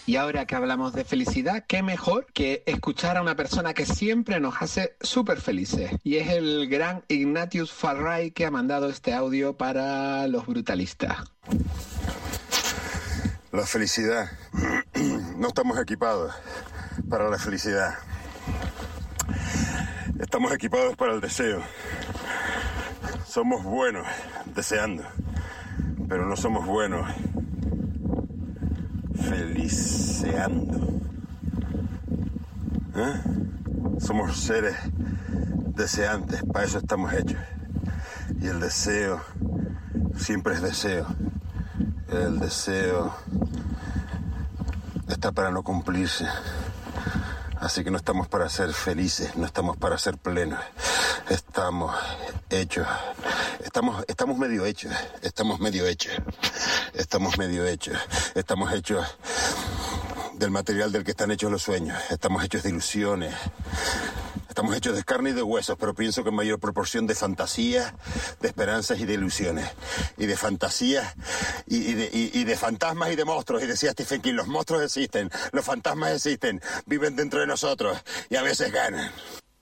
Y ahora que hablamos de felicidad, qué mejor que escuchar a una persona que siempre nos hace súper felices. Y es el gran Ignatius Farray, que ha mandado este audio para los brutalistas. La felicidad. No estamos equipados para la felicidad. Estamos equipados para el deseo. Somos buenos deseando, pero no somos buenos feliceando. Somos seres deseantes, para eso estamos hechos. Y el deseo siempre es deseo. El deseo está para no cumplirse. Así que no estamos para ser felices, no estamos para ser plenos. Estamos hechos. Estamos medio hechos. Estamos medio hechos. Estamos medio hechos. Estamos hechos del material del que están hechos los sueños. Estamos hechos de ilusiones. Estamos hechos de carne y de huesos, pero pienso que en mayor proporción de fantasías, de esperanzas y de ilusiones. Y de fantasías y de fantasmas y de monstruos. Y decía Stephen King, los monstruos existen, los fantasmas existen, viven dentro de nosotros y a veces ganan.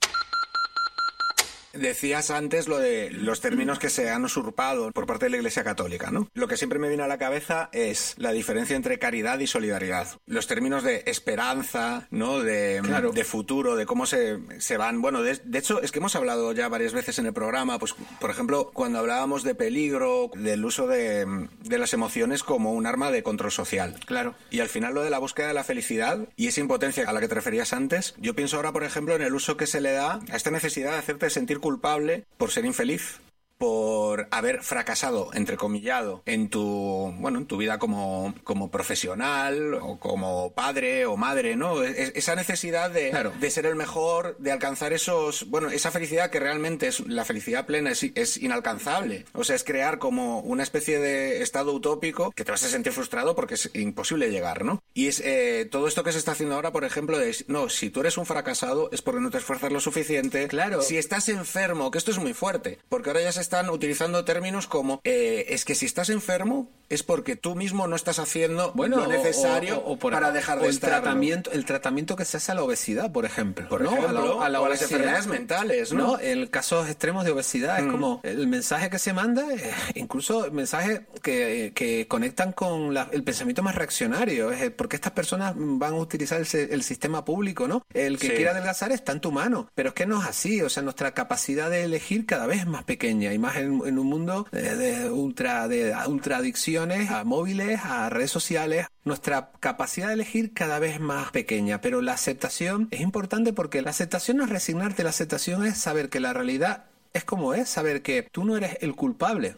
Decías antes lo de los términos que se han usurpado por parte de la Iglesia Católica, ¿no? Lo que siempre me viene a la cabeza es la diferencia entre caridad y solidaridad. Los términos de esperanza, ¿no? De futuro, de cómo se van... Bueno, de hecho, es que hemos hablado ya varias veces en el programa, pues, por ejemplo, cuando hablábamos de peligro, del uso de las emociones como un arma de control social. Claro. Y al final lo de la búsqueda de la felicidad y esa impotencia a la que te referías antes, yo pienso ahora, por ejemplo, en el uso que se le da a esta necesidad de hacerte sentir culpable por ser infeliz, por haber fracasado, entrecomillado, en tu vida como profesional o como padre o madre, ¿no? Esa necesidad de ser el mejor, de alcanzar esa felicidad que realmente es la felicidad plena, es inalcanzable. O sea, es crear como una especie de estado utópico que te vas a sentir frustrado porque es imposible llegar, ¿no? Y es todo esto que se está haciendo ahora, por ejemplo, si tú eres un fracasado es porque no te esfuerzas lo suficiente. Claro. Si estás enfermo, que esto es muy fuerte, porque ahora ya se están utilizando términos como es que si estás enfermo es porque tú mismo no estás haciendo lo necesario para dejar de estar. El tratamiento que se hace a la obesidad, por ejemplo. A las enfermedades mentales, ¿no? En casos extremos de obesidad, es como el mensaje que se manda, incluso mensajes que conectan con el pensamiento más reaccionario. Porque estas personas van a utilizar el sistema público, ¿no? El que quiera adelgazar está en tu mano. Pero es que no es así. O sea, nuestra capacidad de elegir cada vez es más pequeña y más en un mundo de ultra adicciones a móviles, a redes sociales. Nuestra capacidad de elegir cada vez más pequeña, pero la aceptación es importante porque la aceptación no es resignarte, la aceptación es saber que la realidad es como es, saber que tú no eres el culpable,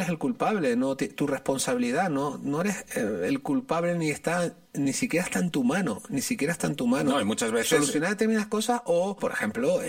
no tu responsabilidad, no eres el culpable ni siquiera está en tu mano, No, y muchas veces solucionar determinadas cosas o, por ejemplo,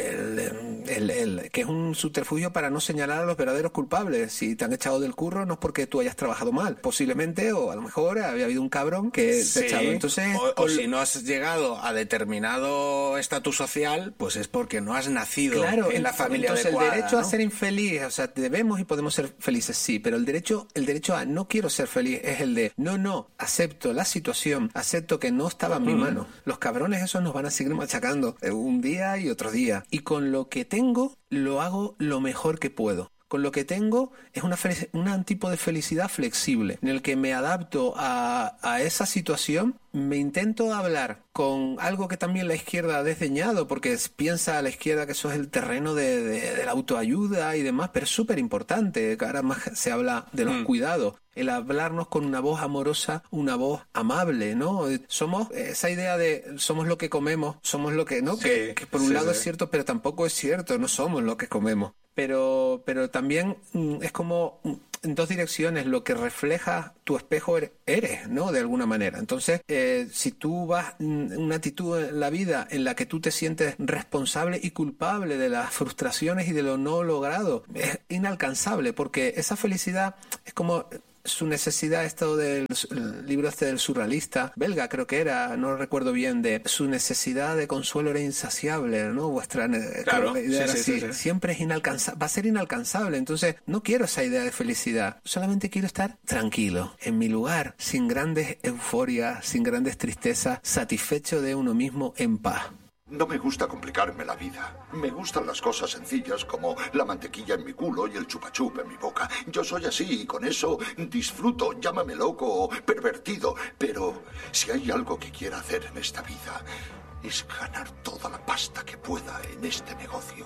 el que es un subterfugio para no señalar a los verdaderos culpables. Si te han echado del curro no es porque tú hayas trabajado mal, posiblemente, o a lo mejor había habido un cabrón que te ha echado. Entonces, o si no has llegado a determinado estatus social, pues es porque no has nacido en la familia adecuada. El derecho a ser infeliz, o sea, debemos y podemos ser felices, sí, pero el derecho a no quiero ser feliz es el de no, acepto la situación, acepto que no estaba en mi mano. Los cabrones esos nos van a seguir machacando un día y otro día. Y con lo que tengo, lo hago lo mejor que puedo. Con lo que tengo es un tipo de felicidad flexible, en el que me adapto a esa situación, me intento hablar con algo que también la izquierda ha desdeñado, porque piensa a la izquierda que eso es el terreno de la autoayuda y demás, pero es súper importante, que ahora más se habla de los cuidados. El hablarnos con una voz amorosa, una voz amable, ¿no? Somos esa idea de somos lo que comemos, somos lo que, ¿no? Sí, que por un lado es cierto, pero tampoco es cierto, no somos lo que comemos. Pero también es como en dos direcciones, lo que refleja tu espejo eres, ¿no? De alguna manera. Entonces, si tú vas una actitud en la vida en la que tú te sientes responsable y culpable de las frustraciones y de lo no logrado, es inalcanzable, porque esa felicidad es como su necesidad, esto del el libro este del surrealista, belga creo que era, no recuerdo bien, de su necesidad de consuelo era insaciable, ¿no? Vuestra claro, idea era sí. siempre es inalcanzable, va a ser inalcanzable, entonces no quiero esa idea de felicidad, solamente quiero estar tranquilo, en mi lugar, sin grandes euforias, sin grandes tristezas, satisfecho de uno mismo, en paz. No me gusta complicarme la vida. Me gustan las cosas sencillas como la mantequilla en mi culo y el chupachup en mi boca. Yo soy así y con eso disfruto, llámame loco o pervertido. Pero si hay algo que quiera hacer en esta vida es ganar toda la pasta que pueda en este negocio.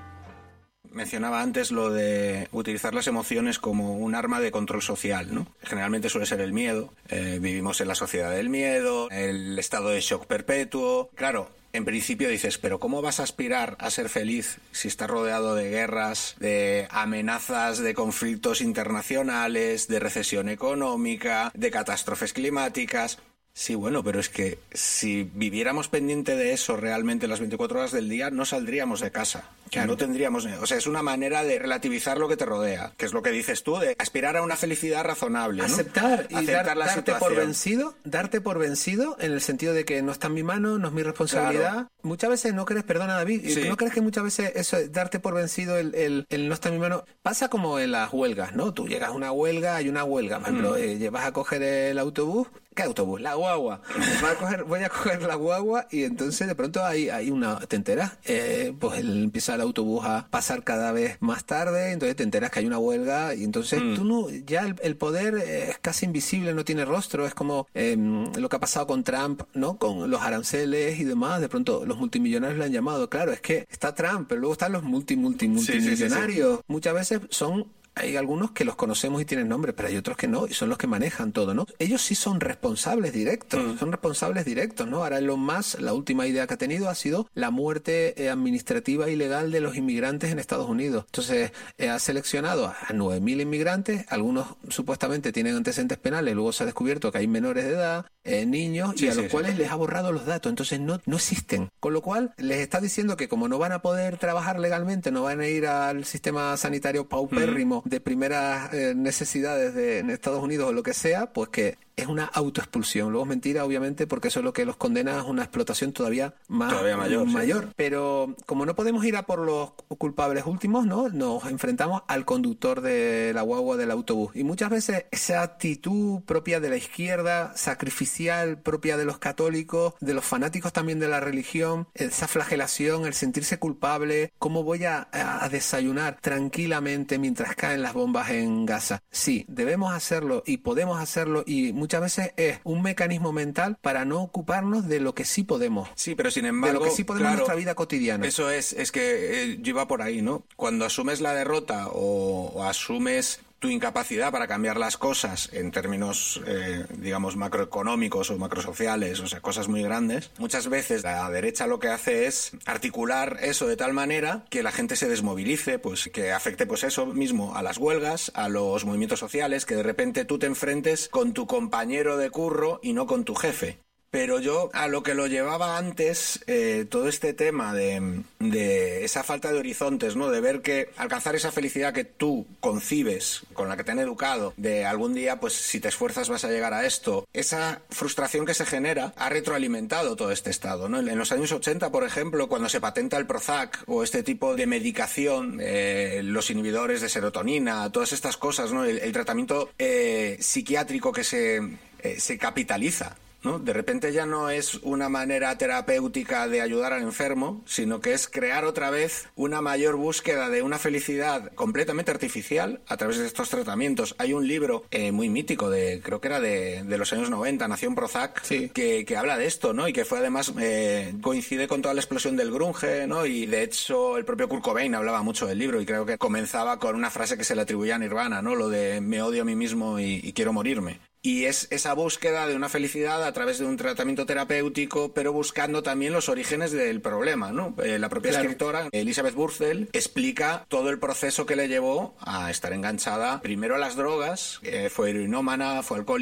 Mencionaba antes lo de utilizar las emociones como un arma de control social, ¿no? Generalmente suele ser el miedo. Vivimos en la sociedad del miedo, el estado de shock perpetuo. Claro, en principio dices, pero ¿cómo vas a aspirar a ser feliz si estás rodeado de guerras, de amenazas de conflictos internacionales, de recesión económica, de catástrofes climáticas? Sí, bueno, pero es que si viviéramos pendiente de eso realmente las 24 horas del día, no saldríamos de casa. Claro. No tendríamos... O sea, es una manera de relativizar lo que te rodea, que es lo que dices tú, de aspirar a una felicidad razonable, ¿no? Aceptar y aceptar la situación. Darte por vencido en el sentido de que no está en mi mano, no es mi responsabilidad. Claro. Muchas veces no crees, perdona David, sí. ¿No crees que muchas veces eso, darte por vencido, el no está en mi mano, pasa como en las huelgas, ¿no? Tú llegas a una huelga, hay una huelga, por ejemplo, vas a coger el autobús, ¿qué autobús? La guagua. Voy a coger la guagua y entonces de pronto hay una, ¿te enteras? Pues empieza el autobús a pasar cada vez más tarde, entonces te enteras que hay una huelga y entonces tú no, ya el poder es casi invisible, no tiene rostro, es como lo que ha pasado con Trump, ¿no? Con los aranceles y demás, de pronto los multimillonarios le han llamado, claro, es que está Trump, pero luego están los multimillonarios, sí. Muchas veces hay algunos que los conocemos y tienen nombre, pero hay otros que no, y son los que manejan todo, ¿no? Ellos sí son responsables directos, ¿no? Ahora Elon Musk, la última idea que ha tenido ha sido la muerte administrativa ilegal de los inmigrantes en Estados Unidos. Entonces, ha seleccionado a 9.000 inmigrantes, algunos supuestamente tienen antecedentes penales, luego se ha descubierto que hay menores de edad, niños, y a los cuales les ha borrado los datos, entonces no existen. Con lo cual, les está diciendo que como no van a poder trabajar legalmente, no van a ir al sistema sanitario paupérrimo de primeras necesidades en Estados Unidos o lo que sea, pues que es una autoexpulsión. Luego es mentira, obviamente, porque eso es lo que los condena a una explotación todavía mayor. Sí. Pero como no podemos ir a por los culpables últimos, ¿no? Nos enfrentamos al conductor de la guagua del autobús. Y muchas veces esa actitud propia de la izquierda, sacrificial, propia de los católicos, de los fanáticos también de la religión, esa flagelación, el sentirse culpable, ¿cómo voy a desayunar tranquilamente mientras caen las bombas en Gaza? Sí, debemos hacerlo y podemos hacerlo, y muchas veces es un mecanismo mental para no ocuparnos de lo que sí podemos. Sí, pero sin embargo, de lo que sí podemos en nuestra vida cotidiana. Eso es que yo iba por ahí, ¿no? Cuando asumes la derrota o asumes tu incapacidad para cambiar las cosas en términos, digamos, macroeconómicos o macrosociales, o sea, cosas muy grandes, muchas veces la derecha lo que hace es articular eso de tal manera que la gente se desmovilice, pues que afecte pues eso mismo a las huelgas, a los movimientos sociales, que de repente tú te enfrentes con tu compañero de curro y no con tu jefe. Pero yo a lo que lo llevaba antes, todo este tema de esa falta de horizontes, ¿no? De ver que alcanzar esa felicidad que tú concibes, con la que te han educado, de algún día, pues si te esfuerzas vas a llegar a esto, esa frustración que se genera ha retroalimentado todo este estado, ¿no? En los años 80, por ejemplo, cuando se patenta el Prozac o este tipo de medicación, los inhibidores de serotonina, todas estas cosas, ¿no? El tratamiento psiquiátrico que se capitaliza, ¿no? De repente ya no es una manera terapéutica de ayudar al enfermo, sino que es crear otra vez una mayor búsqueda de una felicidad completamente artificial a través de estos tratamientos. Hay un libro muy mítico, creo que era de los años 90, Nación Prozac, sí, que habla de esto, ¿no? Y que fue además, coincide con toda la explosión del grunge, ¿no? Y de hecho el propio Kurt Cobain hablaba mucho del libro y creo que comenzaba con una frase que se le atribuía a Nirvana, ¿no? Lo de me odio a mí mismo y quiero morirme. Y es esa búsqueda de una felicidad a través de un tratamiento terapéutico, pero buscando también los orígenes del problema, ¿no? La propia escritora, Elizabeth Burstall, explica todo el proceso que le llevó a estar enganchada primero a las drogas, fue heroinómana, fue alcohólica,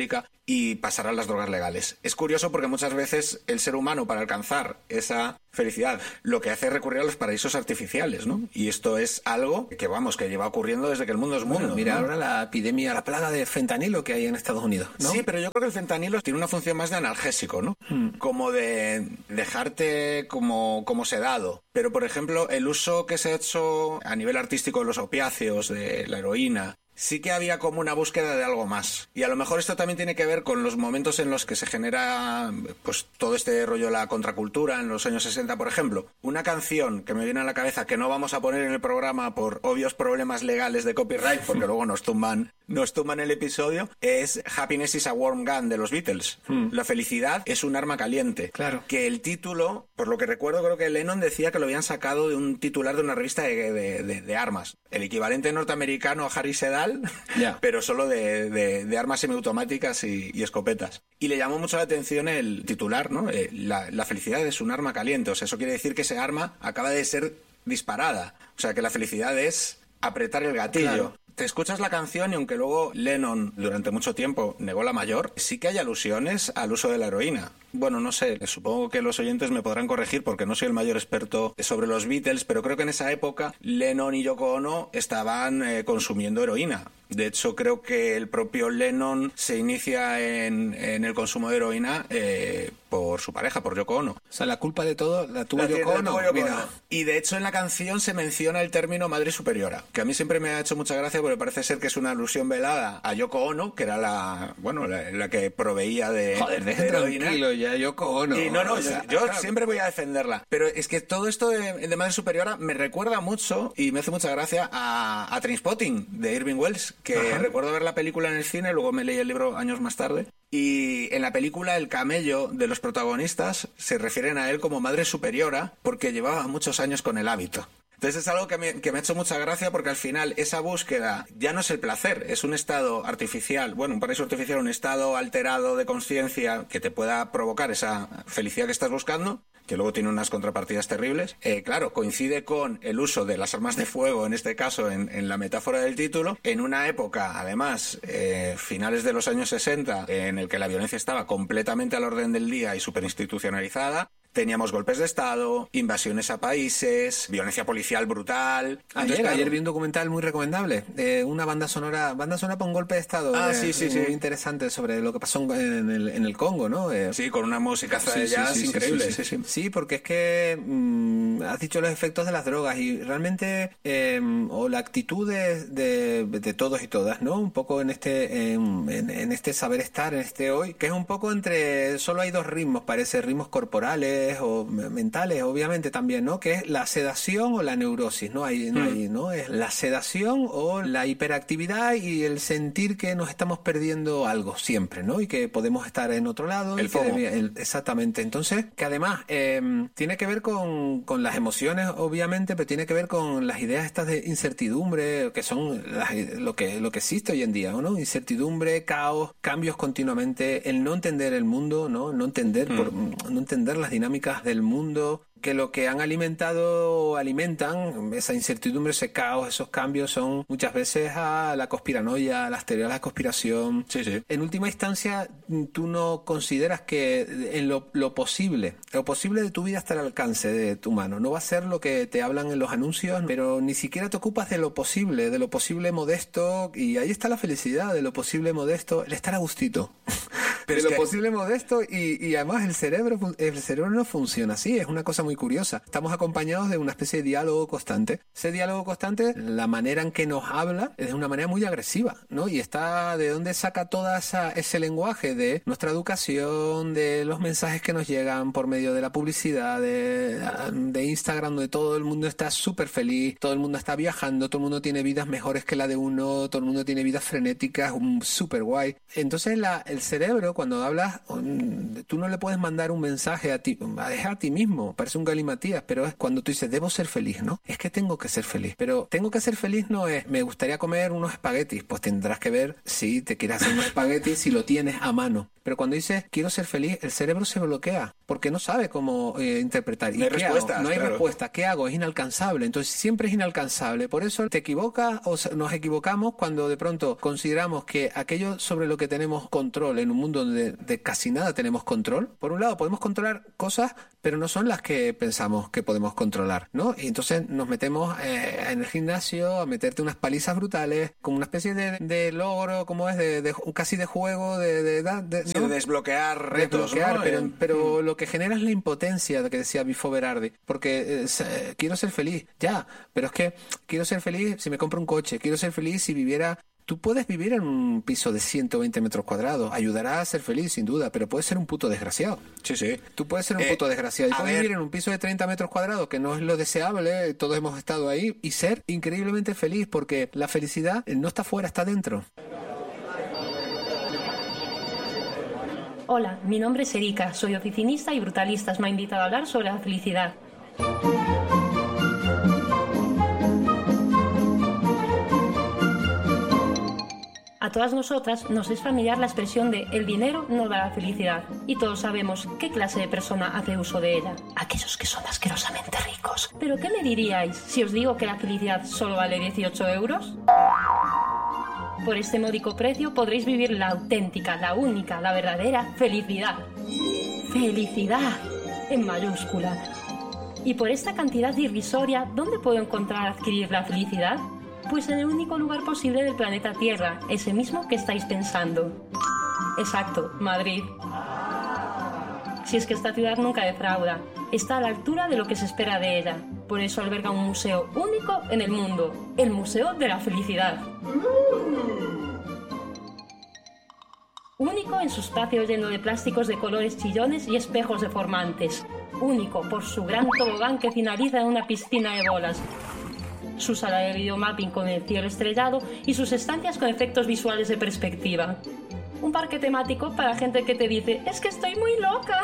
y pasar a las drogas legales. Es curioso porque muchas veces el ser humano, para alcanzar esa felicidad, lo que hace es recurrir a los paraísos artificiales, ¿no? Y esto es algo que, vamos, que lleva ocurriendo desde que el mundo es mundo. Bueno, mira, ¿no? ahora la epidemia, la plaga de fentanilo que hay en Estados Unidos, ¿no? Sí, pero yo creo que el fentanilo tiene una función más de analgésico, ¿no? Como de dejarte como sedado. Pero, por ejemplo, el uso que se ha hecho a nivel artístico de los opiáceos, de la heroína, sí que había como una búsqueda de algo más. Y a lo mejor esto también tiene que ver con los momentos en los que se genera pues todo este rollo de la contracultura en los años 60, por ejemplo. Una canción que me viene a la cabeza que no vamos a poner en el programa por obvios problemas legales de copyright, porque luego nos tumban el episodio, es Happiness is a Warm Gun de los Beatles. La felicidad es un arma caliente. Claro. Que el título, por lo que recuerdo, creo que Lennon decía que lo habían sacado de un titular de una revista de armas. El equivalente norteamericano a Harry Sedal, pero solo de armas semiautomáticas y escopetas. Y le llamó mucho la atención el titular, ¿no? La felicidad es un arma caliente. O sea, eso quiere decir que ese arma acaba de ser disparada. O sea, que la felicidad es apretar el gatillo. Claro. Te escuchas la canción y aunque luego Lennon durante mucho tiempo negó la mayor, sí que hay alusiones al uso de la heroína. Bueno, no sé, supongo que los oyentes me podrán corregir porque no soy el mayor experto sobre los Beatles, pero creo que en esa época Lennon y Yoko Ono estaban consumiendo heroína. De hecho, creo que el propio Lennon se inicia en el consumo de heroína por su pareja, por Yoko Ono. O sea, la culpa de todo la tuvo Yoko Ono. Y de hecho en la canción se menciona el término madre superiora, que a mí siempre me ha hecho mucha gracia porque parece ser que es una alusión velada a Yoko Ono, que era la que proveía de heroína. Tranquilo ya, Yoko Ono. Y yo siempre voy a defenderla. Pero es que todo esto de madre superiora me recuerda mucho y me hace mucha gracia a Trainspotting de Irving Welsh, que recuerdo ver la película en el cine, luego me leí el libro años más tarde. Y en la película el camello de los protagonistas se refieren a él como madre superiora porque llevaba muchos años con el hábito. Entonces es algo que me ha hecho mucha gracia porque al final esa búsqueda ya no es el placer, es un estado artificial, bueno, un paraíso artificial, un estado alterado de conciencia que te pueda provocar esa felicidad que estás buscando, que luego tiene unas contrapartidas terribles. Claro, coincide con el uso de las armas de fuego, en este caso, en la metáfora del título, en una época, además, finales de los años 60, en el que la violencia estaba completamente al orden del día y superinstitucionalizada. Teníamos golpes de Estado, invasiones a países, violencia policial brutal. Ayer vi un documental muy recomendable, una banda sonora para un golpe de Estado. Muy interesante sobre lo que pasó en el Congo, ¿no? Sí, con una música de jazz increíble. Sí, porque es que has dicho los efectos de las drogas y realmente, o la actitud de todos y todas, ¿no? Un poco en este saber estar, en este hoy, que es un poco entre, solo hay dos ritmos, parece, ritmos corporales o mentales, obviamente también, ¿no? Que es la sedación o la neurosis, ¿no? ¿no? Es la sedación o la hiperactividad y el sentir que nos estamos perdiendo algo siempre, ¿no? Y que podemos estar en otro lado. El FOMO. Exactamente. Entonces, que además tiene que ver con las emociones, obviamente, pero tiene que ver con las ideas estas de incertidumbre, que son lo que existe hoy en día, ¿no? Incertidumbre, caos, cambios continuamente, el no entender el mundo, ¿no? No entender las dinámicas del mundo, que lo que han alimentan esa incertidumbre, ese caos, esos cambios son muchas veces a la conspiranoia, a las teorías de la conspiración. Sí. En última instancia, tú no consideras que en lo posible de tu vida está al alcance de tu mano. No va a ser lo que te hablan en los anuncios, pero ni siquiera te ocupas de lo posible modesto, y ahí está la felicidad, de lo posible modesto, el estar a gustito. Pero de lo posible modesto, y además el cerebro no funciona así, es una cosa muy curiosa. Estamos acompañados de una especie de diálogo constante. Ese diálogo constante, la manera en que nos habla es de una manera muy agresiva, ¿no? Y está de dónde saca todo ese lenguaje de nuestra educación, de los mensajes que nos llegan por medio de la publicidad, de Instagram, donde todo el mundo está súper feliz, todo el mundo está viajando, todo el mundo tiene vidas mejores que la de uno, todo el mundo tiene vidas frenéticas, súper guay. Entonces el cerebro, cuando hablas, tú no le puedes mandar un mensaje a ti mismo, parece un galimatías, pero es cuando tú dices, debo ser feliz, ¿no? Es que tengo que ser feliz. Pero tengo que ser feliz no es, me gustaría comer unos espaguetis, pues tendrás que ver si te quieres hacer unos espaguetis, si lo tienes a mano. Pero cuando dices, quiero ser feliz, el cerebro se bloquea. porque no sabe cómo interpretar. No hay respuestas, No hay claro. respuesta. ¿Qué hago? Es inalcanzable. Entonces siempre es inalcanzable. Por eso te equivocas o nos equivocamos cuando de pronto consideramos que aquello sobre lo que tenemos control en un mundo donde de casi nada tenemos control. Por un lado podemos controlar cosas, pero no son las que pensamos que podemos controlar, ¿no? Y entonces nos metemos en el gimnasio a meterte unas palizas brutales, como una especie de logro, como es casi de juego, de Sí, de desbloquear retos, desbloquear, ¿no? pero lo que genera es la impotencia de que decía Bifo Berardi, porque quiero ser feliz, ya, pero es que quiero ser feliz si me compro un coche, quiero ser feliz si viviera. Tú puedes vivir en un piso de 120 metros cuadrados, ayudará a ser feliz sin duda, pero puedes ser un puto desgraciado. Sí, sí. Tú puedes ser un puto desgraciado y a puedes ver. vivir en un piso de 30 metros cuadrados, que no es lo deseable, todos hemos estado ahí, y ser increíblemente feliz, porque la felicidad no está fuera, está dentro. Hola, mi nombre es Erika, soy oficinista y Brutalistas me ha invitado a hablar sobre la felicidad. A todas nosotras nos es familiar la expresión de el dinero no da la felicidad. Y todos sabemos qué clase de persona hace uso de ella. Aquellos que son asquerosamente ricos. ¿Pero qué me diríais si os digo que la felicidad solo vale 18 euros? Por este módico precio podréis vivir la auténtica, la única, la verdadera felicidad. Felicidad, en mayúscula. Y por esta cantidad irrisoria, ¿dónde puedo encontrar adquirir la felicidad? Pues en el único lugar posible del planeta Tierra, ese mismo que estáis pensando. Exacto, Madrid. Si es que esta ciudad nunca defrauda, está a la altura de lo que se espera de ella. Por eso alberga un museo único en el mundo, el Museo de la Felicidad. Único en su espacio lleno de plásticos de colores chillones y espejos deformantes. Único por su gran tobogán que finaliza en una piscina de bolas. Su sala de videomapping con el cielo estrellado y sus estancias con efectos visuales de perspectiva. Un parque temático para gente que te dice «Es que estoy muy loca».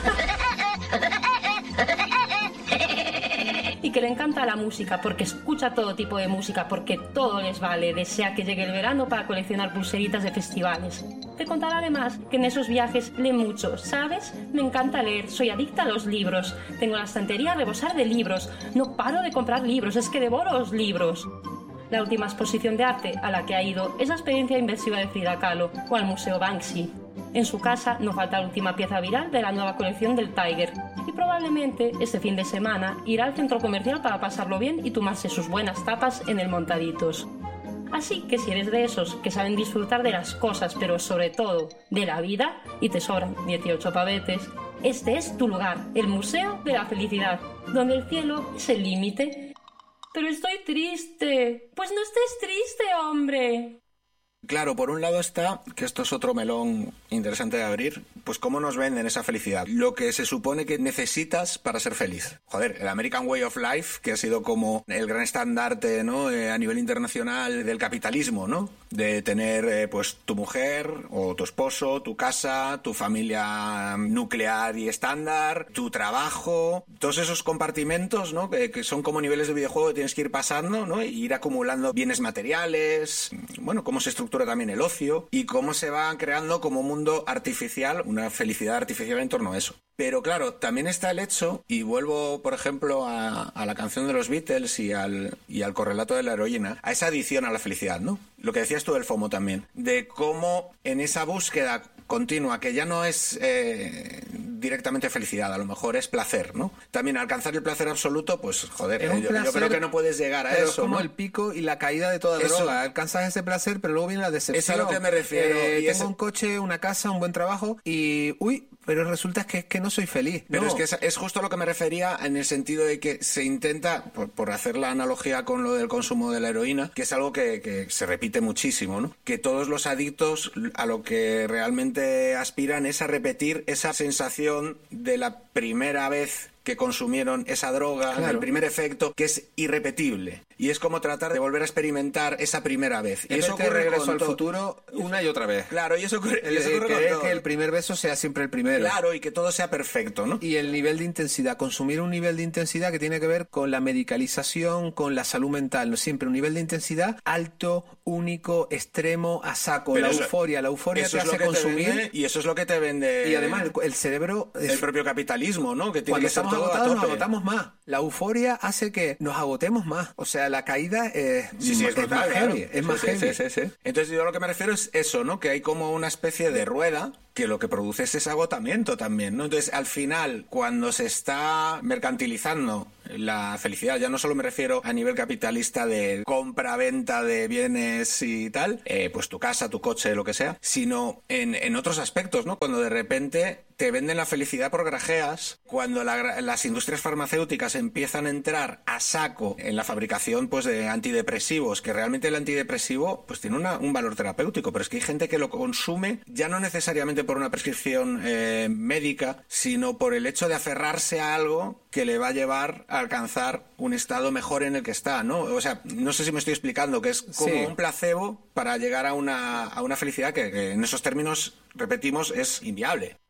Y que le encanta la música, porque escucha todo tipo de música, porque todo les vale, desea que llegue el verano para coleccionar pulseritas de festivales. Te contará además que en esos viajes lee mucho, ¿sabes? Me encanta leer, soy adicta a los libros. Tengo la estantería a rebosar de libros. No paro de comprar libros, es que devoro los libros. La última exposición de arte a la que ha ido es la experiencia inmersiva de Frida Kahlo o al Museo Banksy. En su casa no falta la última pieza viral de la nueva colección del Tiger. Y probablemente este fin de semana irá al centro comercial para pasarlo bien y tomarse sus buenas tapas en el Montaditos. Así que si eres de esos que saben disfrutar de las cosas, pero sobre todo de la vida, y te sobran 18 pavetes, este es tu lugar, el Museo de la Felicidad, donde el cielo es el límite. Pero estoy triste. Pues no estés triste, hombre. Claro, por un lado está, que esto es otro melón interesante de abrir, pues cómo nos venden esa felicidad. Lo que se supone que necesitas para ser feliz. Joder, el American Way of Life, que ha sido como el gran estandarte, ¿no? A nivel internacional del capitalismo, ¿no? De tener, pues, tu mujer o tu esposo, tu casa, tu familia nuclear y estándar, tu trabajo, todos esos compartimentos, ¿no? Que son como niveles de videojuego que tienes que ir pasando, ¿no? E ir acumulando bienes materiales, bueno, cómo se estructura también el ocio y cómo se va creando como un mundo artificial, una felicidad artificial en torno a eso. Pero claro, también está el hecho, y vuelvo, por ejemplo, a la canción de los Beatles y al correlato de la heroína, a esa adicción a la felicidad, ¿no? Lo que decías tú del FOMO también, de cómo en esa búsqueda continua, que ya no es directamente felicidad, a lo mejor es placer, ¿no? También alcanzar el placer absoluto, pues joder, yo creo que no puedes llegar a eso, es como ¿no? el pico y la caída de toda droga. Alcanzas ese placer, pero luego viene la decepción. Es a lo que me refiero. Tengo un coche, una casa, un buen trabajo y... pero resulta que no soy feliz. Pero no. es que es justo lo que me refería en el sentido de que se intenta, por hacer la analogía con lo del consumo de la heroína, que es algo que se repite muchísimo, ¿no? Que todos los adictos a lo que realmente aspiran es a repetir esa sensación de la primera vez que consumieron esa droga, Claro. el primer efecto, que es irrepetible. Y es como tratar de volver a experimentar esa primera vez. Y eso ocurre Regreso con al todo. futuro una y otra vez. Claro, y eso ocurre, y eso ocurre con Querer todo. que el primer beso sea siempre el primero. Claro, y que todo sea perfecto, ¿no? Y el nivel de intensidad, consumir un nivel de intensidad que tiene que ver con la medicalización, con la salud mental, no siempre un nivel de intensidad alto, único, extremo, a saco. Pero la eso- euforia Eso te es lo hace que consumir. te vende, y eso es lo que te vende. Y además el cerebro el propio capitalismo, ¿no? Que tiene cuando que ser estamos todo a agotados nos tope. agotamos más. La euforia hace que nos agotemos más. O sea, la caída es brutal, más claro. heavy. Es Sí, más sí, heavy. sí. Entonces yo a lo que me refiero es eso, ¿no? Que hay como una especie de rueda que lo que produce es ese agotamiento también, ¿no? Entonces, al final, cuando se está mercantilizando la felicidad, ya no solo me refiero a nivel capitalista de compra-venta de bienes y tal, pues tu casa, tu coche, lo que sea, sino en otros aspectos, ¿no? Cuando de repente te venden la felicidad por grajeas, cuando las industrias farmacéuticas empiezan a entrar a saco en la fabricación pues de antidepresivos, que realmente el antidepresivo pues tiene un valor terapéutico, pero es que hay gente que lo consume ya no necesariamente por una prescripción médica, sino por el hecho de aferrarse a algo que le va a llevar a alcanzar un estado mejor en el que está, ¿no? O sea, no sé si me estoy explicando, que es como Sí. un placebo para llegar a una felicidad que en esos términos, repetimos, es inviable.